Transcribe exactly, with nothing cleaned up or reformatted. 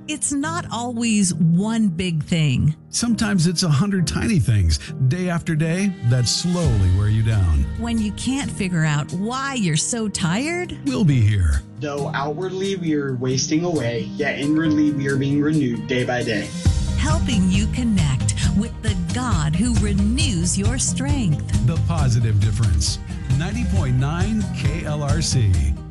It's not always one big thing. Sometimes it's a hundred tiny things, day after day, that slowly wear you down. When you can't figure out why you're so tired, we'll be here. Though outwardly we are wasting away, yet inwardly we are being renewed day by day. Helping you connect with the God who renews your strength. The Positive Difference. ninety point nine K L R C.